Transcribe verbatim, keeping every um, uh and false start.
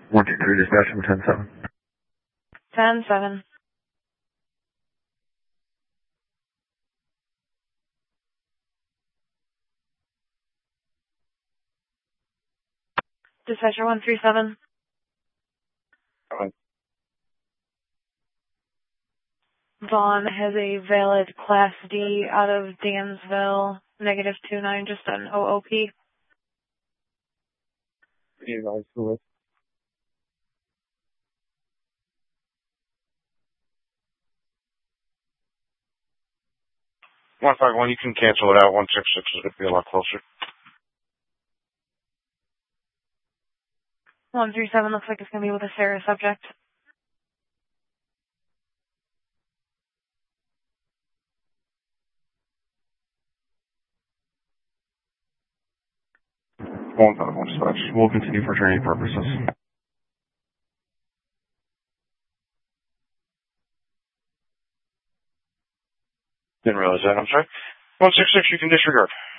one two three dispatch from ten seven. ten seven. Dispatcher one three seven. Alright. Vaughn has a valid Class D out of Dansville, negative two nine, just an O O P. You guys who is? one five one, you can cancel it out. one six six is going to be a lot closer. one three seven looks like it's going to be with a serious subject. one five one dispatch. We'll continue for training purposes. Didn't realize that, I'm sorry. one six six, you can disregard.